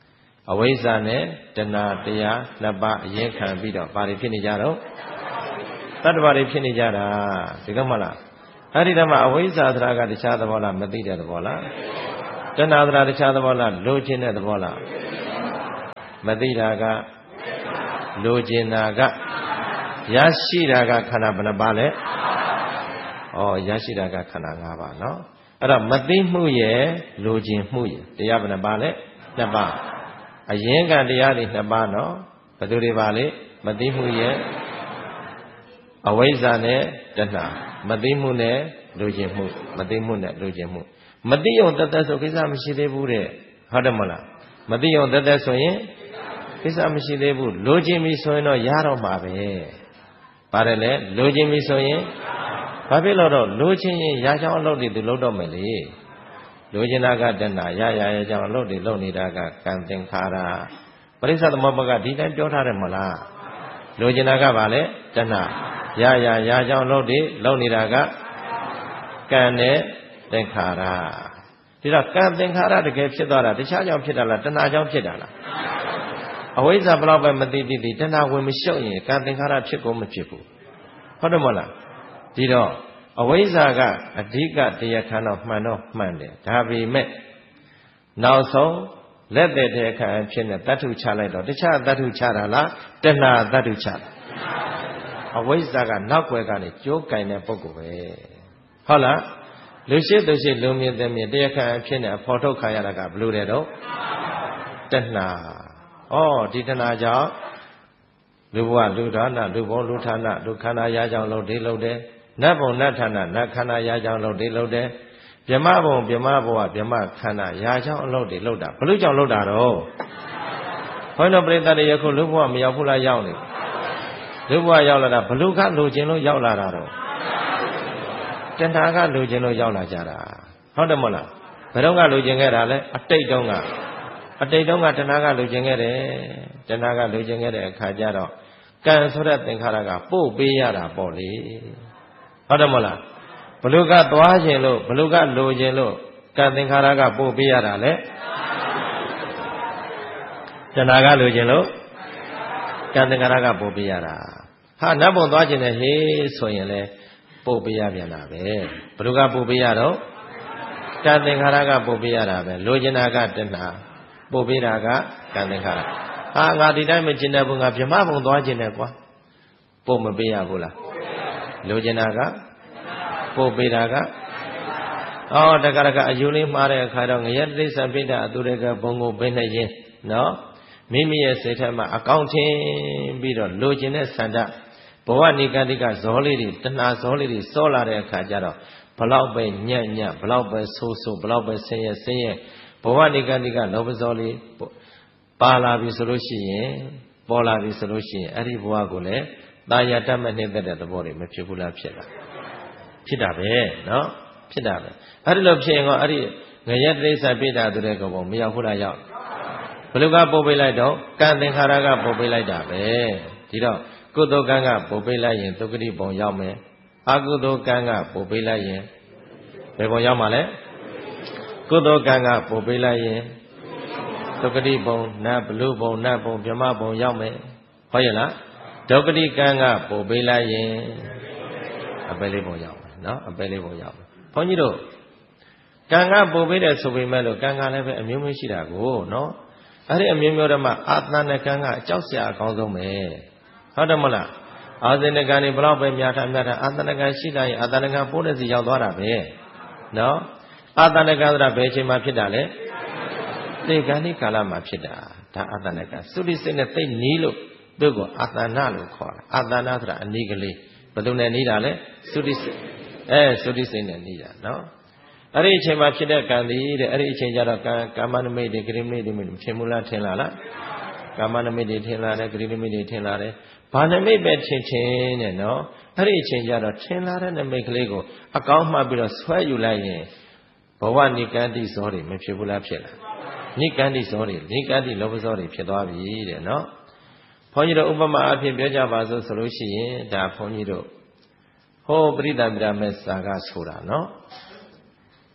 အဝိဇ္ဇာနဲ့တဏှာတရားနှစ်ပါးအရင်ခံပြီးတော့ဘာတွေဖြစ်နေကြတော့တတ္တဝါတွေဖြစ်နေကြတာဒီကမှလားအဲ့ဒီတည်းမှာအဝိဇ္ဇာသရာကတခြားသဘောလားမသိတဲ့သဘောလားတဏှာသရာတခြားသဘောလားလိုချင်တဲ့သဘောလားမသိတာကလိုချင်တာကရရှိတာကခန္ဓာဘယ်နှပါလဲဩရရှိတာကခန္ဓာ၅ပါးနော်အဲ့တော့မသိမှုရဲ့လိုချင်မှုရဲ့တရားဘယ်နှပါလဲနှစ်ပါးအရင်ကတရားတွေနှစ်ပါးနော်ဘယ်သူတွေပါလဲမသိမှုရဲ့အဝိဇ္ဇာနဲ့တဏှာမသိမှုနဲ့လိုချင်မှုမသိမှုနဲ့လိုချင်မှုမသိုံတသက်ဆိုကိစ္စမရှိသေးဘူးတဲ့ဟုတ်တယ်မလားမသိုံတသက်ဆိုရင်ကိစ္စမရှိသေးဘူးလိုချင်ပြီဆိုရင်တော့ရတော့မှာပဲပါတယ်လေလိုချင်ပြီဆိုရင်ဘာဖြစ်လို့တော့လိုချင်ရင်ရချောင်းအလုပ်တွေသူလုပ်တော့မယ်လေလိုချင်တာကတဏှာရရရချောင်းအလုပ်တွေလုပ်နေတာကကံသင်္ခါရပရိစ္ဆေသမုပ္ပါကဒီတိုင်းပြောထားတယ်မလားလိုချင်တာကဘာလဲတဏှာရရရချောင်းအလုပ်တွေလုပ်နေတာကကံနဲ့သင်္ခါရဒီတော့ကံသင်္ခါရတကယ်ဖြစ်သွားတာတခြားကြောင့်ဖြစ်တာလားတဏှာကြောင့်ဖြစ်တာလားအဝိဇ္ဇာဘယ်တော့ပဲမသိသိသိတဏှာဝင်မလျှော့ရင်ကံသင်္ခါရဖြစ်ကုန်မဖြစ်ဘူးဟုတ်တယ်မဟုတ်လားဒီတော့အဝိဇ္ဇာကအဓိကတရားခံတော့မှန်တော့မှန်တယ်ဒါပေမဲ့နောက်ဆုံးလက်တဲ့တရားခံဖြစ်နေတတ္ထုချလိုက်တော့တခြားတတ္ထုချတာလားတဏှာတတ္ထုချတာအဝိဇ္ဇာကနောက်ွယ်ကနေကြိုးကင်တဲ့ပုဂ္ဂိုလ်ပဲဟုတ်လားလူရှိသူရှိလူမြင်တဲ့မြင်တရားခံဖြစ်နေအဖော်ထုတ်ခံရတာကဘလို့တဲ့တော့တဏှာဩဒီတဏှာကြောင့်လူဘဝလူဌာနလူဘုံလူဌာနလူခန္ဓာရာကြောင့်လို့ဒီလုပ်တယ်နတ်ဘုံနတ်ဌာနနတ်ခန္ဓာရာကြောင့်လို့ဒီလုပ်တယ်မြမဘုံမြမဘဝမြမခန္ဓာရာကြောင့်အလုပ်တွေလုပ်တာဘလို့ကြောင့်လုပ်တာတော့ဘုန်းတော်ပရိသတ်တွေယခုလူဘဝမရောက်ဘူးလားရောက်နေလူဘဝရောက်လာတာဘလို့ကလိုချင်လို့ရောက်လာတာတော့တဏှာကလိုချင်လို့ရောက်လာကြတာဟုတ်တယ်မဟုတ်လားဘယ်တော့ကလိုချင်ခဲ့တာလဲအတိတ်တုန်းကအတိတ်တုန်းကတဏှာကလိုချင်ခဲ့တယ်တဏှာကလိုချင်ခဲ့တဲ့အခါကျတော့ကံဆိုတဲ့သင်္ခါရကပို့ပေးရတာပေါ့လေဟုတ်တယ်မဟုတ်လားဘလူကသွားခြင်းလို့ဘလူကလိုခြင်းလို့ကံသင်္ခါရကပို့ပေးရတာလေတဏှာကလိုခြင်းလို့ကံသင်္ခါရကပို့ပေးရတာဟာနတ်ဘုံသွားခြင်းနဲ့ဟေးဆိုရင်လေပို့ပေးရပြန်တာပဲဘလူကပို့ပေးရတော့ကံသင်္ခါရကပို့ပေးရတာပဲလိုချင်တာကတဏှာပို့ပေးတာကကံသင်္ခါရဟာငါဒီတိုင်းမကျင်တဲ့ဘုံငါဗြဟ္မဘုံသွားခြင်းနဲ့ကွာပို့မပေးရဘူးလားလိုချင်တာကပို့ပေးတာကအော်တက္ကရာကအယူလေးမှားတဲ့အခါတော့ငရဲတိစ္ဆာပိဋကအတူတကဘုံကိုဘိနေရင်နော်မိမိရဲ့စိတ်ထဲမှာအကောင့်ထင်းပြီးတော့လိုချင်တဲ့ဆန္ဒဘဝနိကတိကဇောလေးတွေတဏှာဇောလေးတွေစောလာတဲ့အခါကျတော့ဘလောက်ပဲညံ့ညံ့ဘလောက်ပဲဆိုးဆိုးဘလောက်ပဲဆင်းရဲဆင်းရဲဘဝနိကတိကလောဘဇောလေးပါလာပြီဆိုလို့ရှိရင်ပေါ်လာပြီဆိုလို့ရှိရင်အဲ့ဒီဘဝကိုလည်းတာယာတတ်မဲ့နေတဲ့သဘောတွေမဖြစ်ဘူးလားဖြစ်လားဖြစ်တာပဲနော်ဖြစ်တာပဲအဲ့ဒီလိုဖြစ်ရင်တော့အဲ့ဒီငရဲတိစ္ဆာပိဋကဆိုတဲ့ကောင်မရောက်ဘူးလားရောက်ဘယ်လိုကပို့ပေးလိုက်တော့ကံသင်္ခါရကပို့ပေးလိုက်တာပဲဒီတော့ကုသိုလ်ကံကပို့ပေးလိုက်ရင်သုက္ကတိဘုံရောက်မယ်အကုသိုလ်ကံကပို့ပေးလိုက်ရင်ဘယ်ဘုံရောက်မှာလဲကုသိုလ်ကံကပို့ပေးလိုက်ရင်သုက္ကတိဘုံနတ်ဘလူဘုံနတ်ဘုံဗြဟ္မဘုံရောက်မယ်ဟုတ်ရဲ့လားဒုက္ကတိကံကပို့ပေးလိုက်ရင်အပယ်လေးဘုံရောက်မယ်နော်အပယ်လေးဘုံရောက်မယ်ဘုန်းကြီးတို့ကံကပို့ပေးတယ်ဆိုပေမဲ့လို့ကံကလည်းပဲအမျိုးမျိုးရှိတာကိုနော်အဲ့ဒီအမျိုးမျိုးတည်းမှာအာသနကံကအကြောက်စရာအကောင်းဆုံးပဲဟုတ်တယ်မလားအာသနကံတွေဘလောက်ပဲများတာများတာအာသနကံရှိလာရင်အာသနကံပို့တဲ့စီရောက်သွားတာပဲနော်အာသနကံဆိုတာဘယ်အချိန်မှဖြစ်တာလဲသေကံဒီကာလမှာဖြစ်တာဒါအာသနကံသုတိစိတ်နဲ့သိနီးလို့သူ့ကိုအာသနာလို့ခေါ်တာအာသနာဆိုတာအနည်းကလေးဘယ်သူနဲ့နီးတာလဲသုတိစိတ်အဲသုတိစိတ်နဲ့နီးတာနော်အဲ့ဒီအချိန်မှာဖြစ်တဲ့ကံဒီတဲ့အဲ့ဒီအချိန်ကျတော့ကံကာမနမိတ်တွေဂရိမိတ်တွေထင်မလားထင်လားလားကာမနမိတ်တွေထင်လာတယ်ဂရိနမိတ်တွေထင်လာတယ်ဘာနမိတ်ပဲထင်ထင်နဲ့နော်အဲ့ဒီအချိန်ကျတော့ထင်လာတဲ့နမိတ်ကလေးကိုအကောင်းမှပြီးတော့ဆွဲယူလိုက်ရင်ဘဝနိကန္တိဇောတွေမဖြစ်ဘူးလားဖြစ်လားနိကန္တိဇောတွေနိကန္တိလောဘဇောတွေဖြစ်သွားပြီတဲ့နော်ဘုန်းကြီးတို့ဥပမာအဖြစ်ပြောကြပါစို့ဆိုလို့ရှိရင်ဒါဘုန်းကြီးတို့ဟောပရိသတ်ပြမဲ့စာကဆိုတာနော်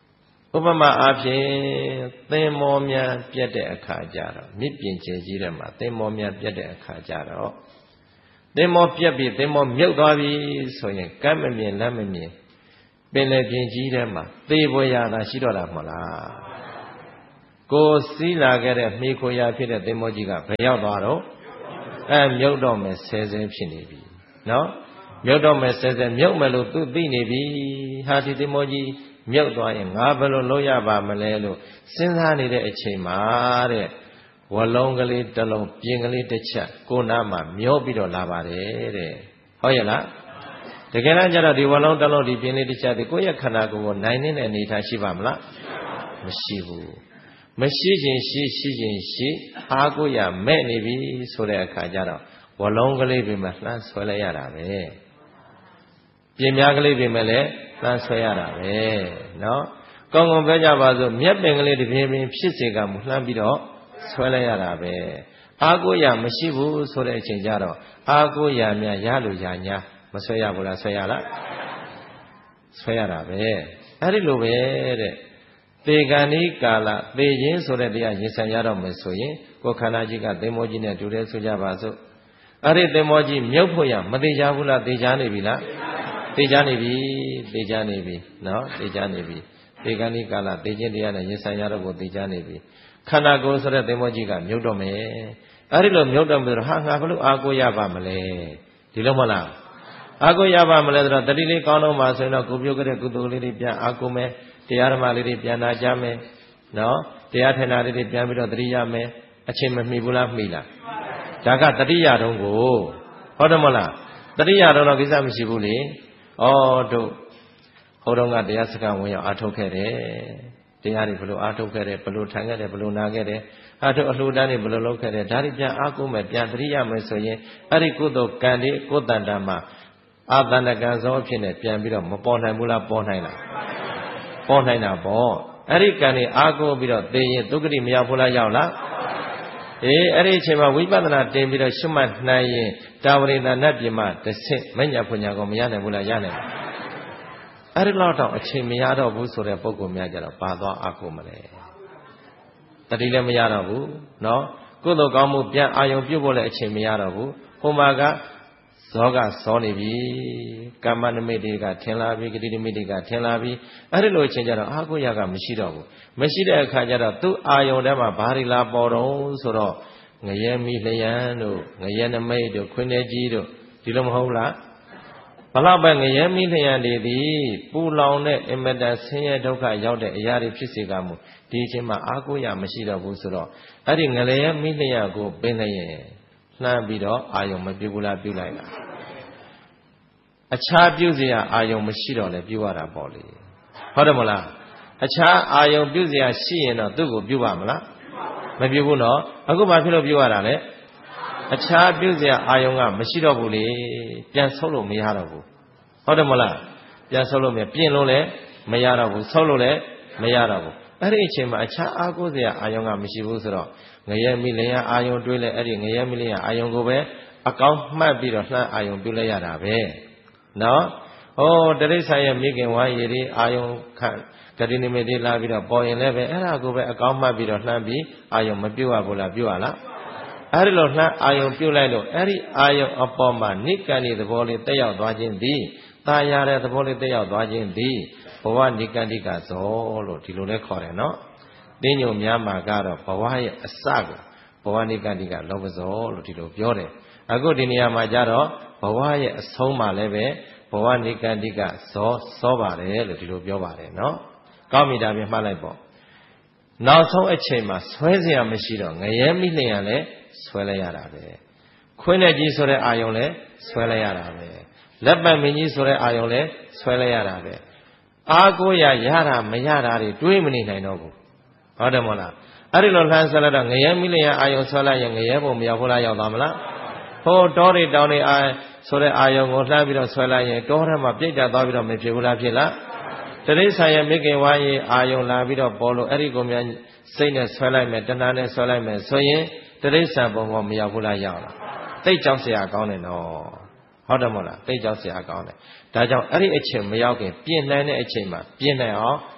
ဥပမာအားဖြင့်သင်္ဘောများပြတ်တဲ့အခါကျတော့မြစ်ပြင်ကျယ်ကြီးထဲမှာသင်္ဘောများပြတ်တဲ့အခါကျတော့သင်္ဘောပြတ်ပြီးသင်္ဘောမြုပ်သွားပြီဆိုရင်ကမ်းမမြင်လက်မမြင်ပင်လယ်ပြင်ကြီးထဲမှာသေပွဲရတာရှိတော့တာမဟုတ်လားကိုစီးလာခဲ့တဲ့မိခိုရာဖြစ်တဲ့သင်္ဘောကြီးကဘယ်ရောက်သွားတော့အဲမြုပ်တော့မယ်ဆဲဆဲဖြစ်နေပြီနော်မြုပ်တော့မယ်ဆဲဆဲမြုပ်မယ်လို့သူသိနေပြီဟာဒီသင်္ဘောကြီးမြုပ်သွားရင်ငါဘယ်လိုလုပ်ရပါမလဲလို့စဉ်းစားနေတဲ့အချိန်မှာတဲ့ဝလုံးကလေးတစ်လုံးပြင်ကလေးတစ်ချက်ကိုနားမှာမျောပြီးတော့လာပါတယ်တဲ့ဟုတ်ရဲ့လားတကယ်တမ်းကျတော့ဒီဝလုံးတစ်လုံးဒီပြင်လေးတစ်ချက်ဒီကိုယ့်ရဲ့ခန္ဓာကိုယ်ကိုနိုင်နေတဲ့အနေအထားရှိပါမလားမရှိဘူးမရှိခြင်းရှိရှိခြင်းရှိအားကိုးရမဲ့နေပြီဆိုတဲ့အခါကျတော့ဝလုံးကလေးတွေမှာလှမ်းဆွဲလိုက်ရတာပဲပြင်များကလေးတွေမှာလည်းလှမ်းဆွဲရတာပဲနော်ကောင်းကောင်းပြောကြပါစို့မြက်ပင်ကလေးတစ်ပြင်းပြင်းဖြစ်စေကမူလှမ်းပြီးတော့ဆွဲလိုက်ရတာပဲအားကိုးရမရှိဘူးဆိုတဲ့အချိန်ကျတော့အားကိုးရများရလို့ရညာမဆွဲရဘူးလားဆွဲရလားဆွဲရတာပဲအဲ့ဒီလိုပဲတဲ့သေကံဤကာလသေခြင်းဆိုတဲ့တရားရင်ဆိုင်ရတော့မယ်ဆိုရင်ကိုယ်ခန္ဓာကြီးကသင်္ဘောကြီးနဲ့တူတယ်ဆိုကြပါစို့အဲ့ဒီသင်္ဘောကြီးမြုပ်ဖို့ရမသေးကြဘူးလားသေချာနေပြီလားသေချာနေပြီသေချာနေပြီနော်သေချာနေပြီသေကံဤကာလသေခြင်းတရားနဲ့ရင်ဆိုင်ရတော့ကိုသေချာနေပြီခန္ဓာကိုယ်ဆိုတဲ့သင်္ဘောကြီးကမြုပ်တော့မယ်အဲ့ဒီလိုမြုပ်တော့မယ်ဆိုတော့ဟာငါဘလို့အာကိုရပါမလဲဒီလိုမဟုတ်လားအာကိုရပါမလဲဆိုတော့တတိလေးကောင်းတော့မှဆိုရင်တော့ကိုပြုတ်ကြတဲ့ကုသိုလ်လေးတွေပြန်အာကိုမယ်တရားဓမ္မလေးတွေပြန်နာကြမယ်နော်တရားထင်တာလေးတွေပြန်ပြီးတော့တတိယမယ်အချိန်မမီဘူးလားမီလားဒါကတတိယတုံးကိုဟုတ်တယ်မလားတတိယတုံးတော့ကိစ္စမရှိဘူးလေဩတို့ဟိုတုန်းကတရားစခန်းဝင်ရောက်အားထုတ်ခဲ့တယ်တရားတွေဘယ်လိုအားထုတ်ခဲ့တယ်ဘယ်လိုထိုင်ခဲ့တယ်ဘယ်လိုနာခဲ့တယ်အားထုတ်အလှူဒန်းတွေဘယ်လိုလုပ်ခဲ့တယ်ဒါတွေပြန်အားကိုးမယ်ပြန်တတိယမယ်ဆိုရင်အဲ့ဒီကုသိုလ်ကံတွေကိုယ်တန်တာမှာအာတန္တကံစောအဖြစ်နဲ့ပြန်ပြီးတော့မပေါ်နိုင်ဘူးလားပေါ်နိုင်လားပေါ်နိုင်တာပေါ့အဲ့ဒီကံတွေအားကိုးပြီးတော့သိရင်ဒုက္ခတိမရောက်ဘူးလားရောက်လားအေးအဲ့ဒီအချိန်မှာဝိပဿနာတင်ပြီးတော့ရှုမှတ်နိုင်ရင်တာဝရိတနတ်ပြမတစ်ဆင့်မညာဖွညာကိုမရနိုင်ဘူးလားရနိုင်ပါအဲ့ဒီလောက်တော့အချိန်မရတော့ဘူးဆိုတဲ့ပုံကောများကြတော့ပါသွားအားကိုးမလဲတတိလည်းမရတော့ဘူးနော်ကုသိုလ်ကောင်းမှုပြန်အာယုံပြုတ်ဖို့လည်းအချိန်မရတော့ဘူးဟိုမှာကဇောကစောနေပြီကာမနမိတ်တွေကထင်လာပြီဂတိနမိတ်တွေကထင်လာပြီအဲ့ဒီလိုအချိန်ကျတော့အာကိုရကမရှိတော့ဘူးမရှိတဲ့အခါကျတော့သူ့အာယုံထဲမှာဘာတွေလာပေါ်တော့ဆိုတော့ငရဲမိလျံတို့ငရဲနမိတ်တို့ခွင်းနေကြီးတို့ဒီလိုမဟုတ်လားဘလောက်ပဲငရဲမိလျံတွေသည်ပူလောင်တဲ့အင်မတန်ဆင်းရဲဒုက္ခရောက်တဲ့အရာတွေဖြစ်စေကမူဒီအချိန်မှာအာကိုရမရှိတော့ဘူးဆိုတော့အဲ့ဒီငရဲမိလျံကိုပင်လျင်လှမ်းပြီးတော့အာယုံမပြုတ်ဘူးလားပြုတ်လိုက်လားအခြားပြုတ်เสียအာယုံမရှိတော့လဲပြုတ်ရတာပေါ့လေဟုတ်တယ်မလားအခြားအာယုံပြုတ်เสียရှိရင်တော့သူ့ကိုပြုတ်ပါမလားမပြုတ်ဘူးနော်အခုဘာဖြစ်လို့ပြုတ်ရတာလဲအခြားပြုတ်เสียအာယုံကမရှိတော့ဘူးလေပြန်ဆုပ်လို့မရတော့ဘူးဟုတ်တယ်မလားပြန်ဆုပ်လို့မရပြင်လို့လည်းမရတော့ဘူးဆုပ်လို့လည်းမရတော့ဘူးအဲ့ဒီအချိန်မှာအခြားအာကိုးเสียအာယုံကမရှိဘူးဆိုတော့ငရဲမိလျံအာယုံတွေးလဲအဲ့ဒီငရဲမိလျံအာယုံကိုပဲအကောင်းမှတ်ပြီးတော့လှမ်းအာယုံပြုလိုက်ရတာပဲနော်ဟောတရိစ္ဆာရဲ့မိခင်ဝါရည်ဒီအာယုံခံဂတိနိမိတ်တွေလာပြီးတော့ပေါ်ရင်လည်းပဲအဲ့ဒါကိုပဲအကောင်းမှတ်ပြီးတော့လှမ်းပြီးအာယုံမပြုတ်ရဘူးလားပြုတ်ရလားအဲ့ဒီလိုလှမ်းအာယုံပြုတ်လိုက်လို့အဲ့ဒီအာယုံအပေါ်မှာနိကံဒီသဘောလေးတက်ရောက်သွားခြင်းသည်ตายရတဲ့သဘောလေးတက်ရောက်သွားခြင်းသည်ဘဝနိကံတိကဇောလို့ဒီလိုလဲခေါ်တယ်နော်တင်းညိုများမှာကတော့ဘဝရဲ့အစကိုဘဝနိကတိကလောဘဇောလို့ဒီလိုပြောတယ်အခုဒီနေရာမှာကျတော့ဘဝရဲ့အဆုံးမှာလည်းပဲဘဝနိကတိကဇောစောပါတယ်လို့ဒီလိုပြောပါတယ်နော်ကောင်းပြီဒါပြင်မှတ်လိုက်ပေါ့နောက်ဆုံးအချိန်မှာဆွဲเสียမရှိတော့ငရဲမိလျံလည်းဆွဲလိုက်ရတာပဲခွင်းနဲ့ကြီးဆိုတဲ့အာယုံလည်းဆွဲလိုက်ရတာပဲလက်ပတ်မင်းကြီးဆိုတဲ့အာယုံလည်းဆွဲလိုက်ရတာပဲအာကိုရရတာမရတာတွေတွေးမနေနိုင်တော့ဘူးဟုတ်တယ်မဟုတ်လားအဲ့ဒီလိုလှမ်းဆွဲလိုက်တော့ငရဲမိလျံအာယုံဆွဲလိုက်ရင်ငရဲပုံမရောက်ဘူးလားရောက်သွားမလားဟိုတောတွေတောင်တွေအာဆိုတဲ့အာယုံကိုလှမ်းပြီးတော့ဆွဲလိုက်ရင်တောထဲမှာပြိတ္တာသွားပြီးတော့မဖြစ်ဘူးလားဖြစ်လားတရိစ္ဆာန်ရဲ့မိခင်ဝါရေးအာယုံလာပြီးတော့ပေါ်လို့အဲ့ဒီကိုများစိတ်နဲ့ဆွဲလိုက်မယ်တဏှာနဲ့ဆွဲလိုက်မယ်ဆိုရင်တရိစ္ဆာန်ပုံကမရောက်ဘူးလားရောက်လားတိတ်ကြောက်เสียကောင်းတယ်နော်ဟုတ်တယ်မဟုတ်လားတိတ်ကြောက်เสียကောင်းတယ်ဒါကြောင့်အဲ့ဒီအချိန်မရောက်ခင်ပြင်နိုင်တဲ့အချိန်မှာပြင်နိုင်အောင်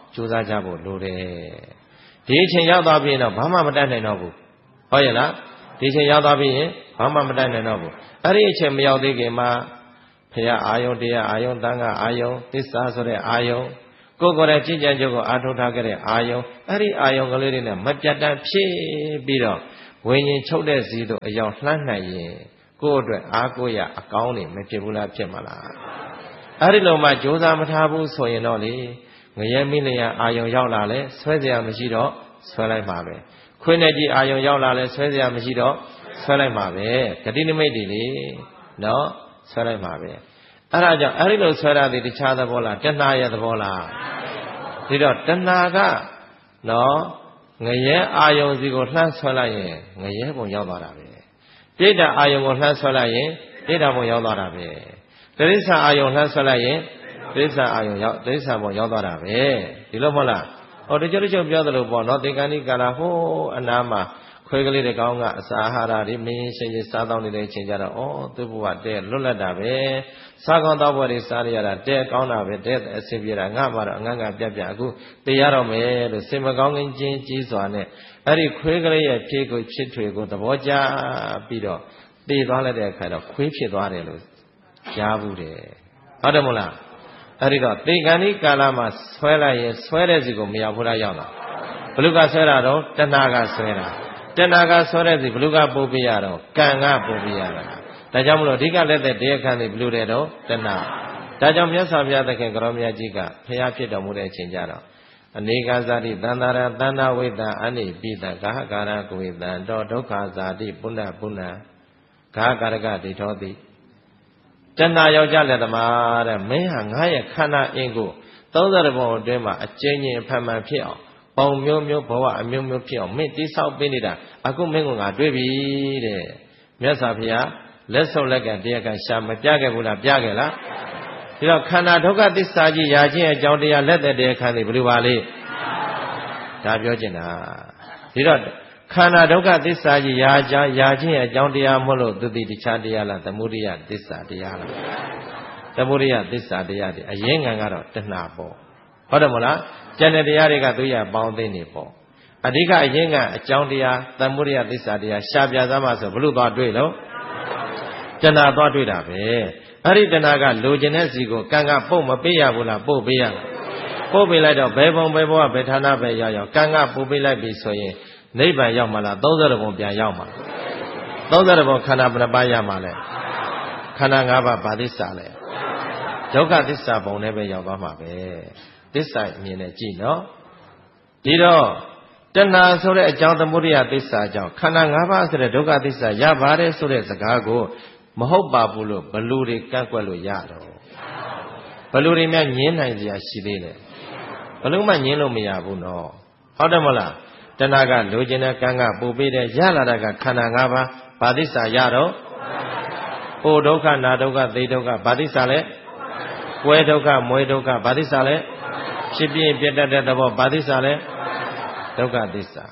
ကြိုးစားကြဖို့လိုတယ်ဒီအချိန်ရောက်သွားပြီတော့ဘာမှမတတ်နိုင်တော့ဘူးဟုတ်ရဲ့လားဒီအချိန်ရောက်သွားပြီရင်ဘာမှမတတ်နိုင်တော့ဘူးအဲ့ဒီအချိန်မရောက်သေးခင်မှာဖရာအာယုံတရားအာယုံတန်ခါအာယုံသစ္စာဆိုတဲ့အာယုံကိုယ်ကိုယ်ရဲ့ကြည်ကြံကြုတ်ကိုအာထုတ်ထားခဲ့တဲ့အာယုံအဲ့ဒီအာယုံကလေးတွေနဲ့မပြတ်တမ်းဖြစ်ပြီးတော့ဝိညာဉ်ချုပ်တဲ့စီတို့အယောင်လှမ်းနိုင်ရင်ကိုယ့်အတွက်အားကိုးရအကောင်းနေမဖြစ်ဘူးလားဖြစ်မလားအဲ့ဒီလိုမှကြိုးစားမထားဘူးဆိုရင်တော့လေငရဲမိလျာအာယုံရောက်လာလဲဆွဲเสียမရှိတော့ဆွဲလိုက်ပါပဲခွေးနဲ့ကြီးအာယုံရောက်လာလဲဆွဲเสียမရှိတော့ဆွဲလိုက်ပါပဲဂတိနမိတ်တွေလေနော်ဆွဲလိုက်ပါပဲအဲ့ဒါကြောင့်အဲ့ဒီလိုဆွဲရသည်တခြားသဘောလားတဏှာရဲ့သဘောလားဒီတော့တဏှာကနော်ငရဲအာယုံစီကိုလှမ်းဆွဲလိုက်ရင်ငရဲပုံရောက်သွားတာပဲပြိတ္တာအာယုံကိုလှမ်းဆွဲလိုက်ရင်ပြိတ္တာပုံရောက်သွားတာပဲတိရစ္ဆာန်အာယုံလှမ်းဆွဲလိုက်ရင်တိရစ္ဆာန်အာယုံရောက်တိရစ္ဆာန်ပုံရောက်သွားတာပဲဒီလိုမဟုတ်လားဟောတချို့တချို့ပြောသလိုပေါ့နော်သင်္ကန်းဒီကာလာဟိုးအနာမှာခွေးကလေးတွေကောင်းကအစာအာဟာရတွေမင်းရှင်ရှင်စားတော့နေတဲ့အချိန်ကျတော့ဩသူ့ဘဝတဲ့လွတ်လပ်တာပဲစားကောင်းတော့ဘဝတွေစားရတာတဲ့ကောင်းတာပဲတဲ့အဆင်ပြေတာငါမှတော့အငန်းငါပြက်ပြက်အခုသိရတော့မယ်လို့စင်မကောင်းခြင်းချင်းကြီးစွာနဲ့အဲ့ဒီခွေးကလေးရဲ့ဖြစ်ကိုချစ်ထွေကိုသဘောကျပြီးတော့သိသွားလိုက်တဲ့အခါတော့ခွေးဖြစ်သွားတယ်လို့ကြားဘူးတယ်ဟုတ်တယ်မို့လားအဲ့ဒီတော့သေကံဒီကာလမှာဆွဲလိုက်ရင်ဆွဲတဲ့စီကိုမရောက်ဘူးလားရောက်လားဘလူကဆွဲတာတော့တဏှာကဆွဲတာတဏှာကဆွဲတဲ့စီဘလူကပို့ပြရတော့ကံကပို့ပြရတာဒါကြောင့်မလို့အဓိကလက်တဲ့တရားခံတွေဘလူတဲ့တော့တဏှာဒါကြောင့်မြတ်စွာဘုရားသခင်ကရောမြတ်ကြီးကဖျားဖြစ်တော်မူတဲ့အချိန်ကြတော့အနေကဇာတိတန္တာရတန္တာဝိတ္တအနိပိတဂဟကာရကဝိတံတောဒုက္ခဇာတိပုဏ္ဏပုဏ္ဏဂဟကာရကဒိဋ္ဌောတိတဏှာယောက်ျားလက်သမားတဲ့မင်းဟာငါရဲ့ခန္ဓာအင်းကိုသုံးဆယ်ဘုံအတွင်းမှာအကျဉ်းချင်းအဖန်မှန်ဖြစ်အောင်ပုံမျိုးမျိုးဘဝအမျိုးမျိုးဖြစ်အောင်မင်းတိဆောက်ပေးနေတာအခုမင်းကငါတွေ့ပြီတဲ့မြတ်စွာဘုရားလက်ဆုပ်လက်ကတရားကရှာမပြခဲ့ဘူးလားပြခဲ့လားဒီတော့ခန္ဓာဒုက္ခသစ္စာကြီးရာချင်းအကြောင်းတရားလက်သက်တရားခံတယ်ဘယ်လိုပါလဲဒါပြောချင်တာဒီတော့ခန္ဓာဒုက္ခသစ္စာကြီးရာချာရာချင်းအကြောင်းတရားမဟုတ်လို့သူတိတခြားတရားလားသမုဒိယသစ္စာတရားလားသမုဒိယသစ္စာတရားတွေအရင်ငံကတော့တဏှာပေါ့ဟုတ်တယ်မလားကျန်တဲ့တရားတွေကသူရပေါင်းသိနေပေါ့အဓိကအရင်ကအကြောင်းတရားသမုဒိယသစ္စာတရားရှားပြသမှာဆိုဘလို့သွားတွေ့လို့တဏှာသွားတွေ့တာပဲအဲ့ဒီတဏှာကလိုချင်တဲ့စီကိုကံကပုတ်မပေးရဘူးလားပို့ပေးရလားပို့ပေးလိုက်တော့ဘယ်ဘုံဘယ်ဘဝဘယ်ဌာနပဲရောက်ရောက်ကံကပို့ပေးလိုက်ပြီဆိုရင်နိဗ္ဗာန်ရောက်မှာလားသုံးဆယ်ဘုံပြန်ရောက်မှာသုံးဆယ်ဘုံခန္ဓာဘယ်နှပါးရမှာလဲခန္ဓာ၅ပါးဘာသစ္စာလဲဒုက္ခသစ္စာဘုံနဲ့ပဲရောက်သွားမှာပဲသစ္စာအမြင်နဲ့ကြည့်နော်ဒီတော့တဏှာဆိုတဲ့အကြောင်းသမုဒိယသစ္စာကြောင့်ခန္ဓာ၅ပါးဆိုတဲ့ဒုက္ခသစ္စာရပါတယ်ဆိုတဲ့စကားကိုမဟုတ်ပါဘူးလို့ဘလူတွေကန့်ကွက်လို့ရတော့ဘလူတွေများညင်းနိုင်စရာရှိသေးတယ်ဘလူမှညင်းလို့မရဘူးနော်ဟုတ်တယ်မလားတဏှာကလိုချင်တဲ့ကံကပူပေးတဲ့ရလာတာကခန္ဓာ၅ပါးဘာသစ္စာရတော့အိုဒုက္ခနာဒုက္ခသေဒုက္ခဘာသစ္စာလဲကွဲဒုက္ခမွဲဒုက္ခဘာသစ္စာလဲဖြစ်ပြင်းပြတ်တတ်တဲ့သဘောဘာသစ္စာလဲဒုက္ခသစ္စာ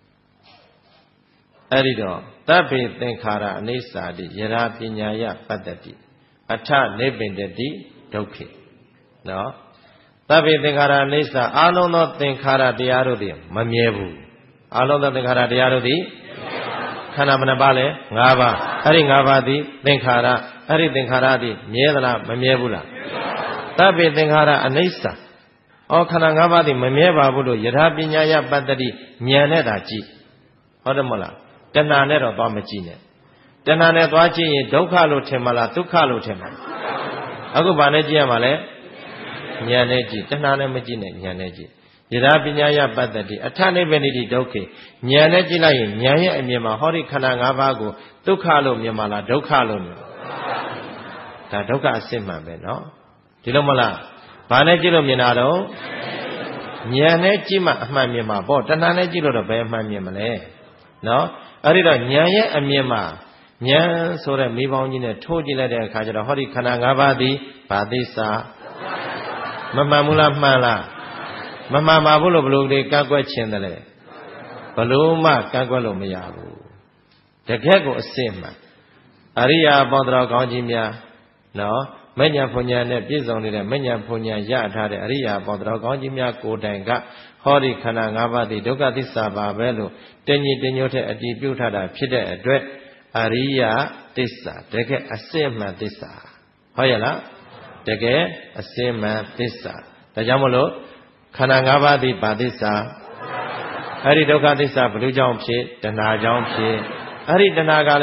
အဲ့ဒီတော့သဗ္ဗေသင်္ခါရအနိစ္စတိယရာပညာယပတ္တတိအထနိဗ္ဗိန္ဒတိဒုက္ခေနော်သဗ္ဗေသင်္ခါရအနိစ္စအာလုံးသောသင်္ခါရတရားတို့သည်မမြဲဘူးအာလုံးသောသင်္ခါရတရားတို့သည်ခန္ဓာဘယ်နှပါးလဲ၅ပါးအဲ့ဒီ၅ပါးသည်သင်္ခါရအဲ့ဒီသင်္ခါရသည်မြဲသလားမမြဲဘူးလားသဗ္ဗေသင်္ခါရအနိစ္စဩခန္ဓာ၅ပါးသည်မမြဲပါဘူးလို့ယထာပညာယပတ္တတိဉာဏ်နဲ့သာကြည့်ဟုတ်တယ်မဟုတ်လားတဏှာနဲ့တော့သွားမကြည့်နဲ့တဏှာနဲ့သွားကြည့်ရင်ဒုက္ခလို့ထင်မလားဒုက္ခလို့ထင်မလားအခုဘာနဲ့ကြည့်ရမှာလဲဉာဏ်နဲ့ကြည့်တဏှာနဲ့မကြည့်နဲ့ဉာဏ်နဲ့ကြည့်ယထာပညာယပတ္တတိအထနိဗ္ဗာန်တိဒုက္ခေဉာဏ်နဲ့ကြည့်လိုက်ရင်ဉာဏ်ရဲ့အမြင်မှာဟောဒီခန္ဓာ၅ပါးကိုဒုက္ခလို့မြင်မလားဒုက္ခလို့မြင်ဒါဒုက္ခအစစ်မှန်ပဲနော်ဒီလိုမလားဘာနဲ့ကြည့်လို့မြင်တာတော့ဉာဏ်နဲ့ကြည့်မှအမှန်မြင်မှာပေါ့တဏှာနဲ့ကြည့်လို့တော့ဘယ်အမှန်မြင်မလဲနော်အဲ့ဒီတော့ဉာဏ်ရဲ့အမြင်မှာဉာဏ်ဆိုတဲ့မိပေါင်းကြီးနဲ့ထိုးကြည့်လိုက်တဲ့အခါကျတော့ဟောဒီခန္ဓာ၅ပါးသည်ဘာသစ္စာမမှန်ဘူးလားမှန်လားမမှန်ပါဘူးလို့ဘလို့ဒီကန့်ကွက်ခြင်းတယ်လေဘလို့မှကန့်ကွက်လို့မရဘူးတကယ့်ကိုအစစ်မှန်အရိယာပေါင်းတော်ကောင်းကြီးများနော်မဉ္ဇဉ်ဖွညာနဲ့ပြည့်စုံနေတဲ့မဉ္ဇဉ်ဖွညာရထားတဲ့အရိယာပေါင်းတော်ကောင်းကြီးများကိုယ်တိုင်ကဟောဒီခန္ဓာ၅ပါးသည်ဒုက္ခသစ္စာပါပဲလို့တင်ကြီးတင်ညို့တဲ့အတည်ပြုထားတာဖြစ်တဲ့အတွက်အရိယသစ္စာတကယ်အစစ်မှန်သစ္စာဟုတ်ရဲ့လားတကယ်အစစ်မှန်သစ္စာဒါကြောင့်မလို့ခန္ဓာ၅ပါးသည်ဘာသစ္စာအဲ့ဒီဒုက္ခသစ္စာဘယ်လိုကြောင့်ဖြစ်တဏှာကြောင့်ဖြစ်အဲ့ဒီတဏှာက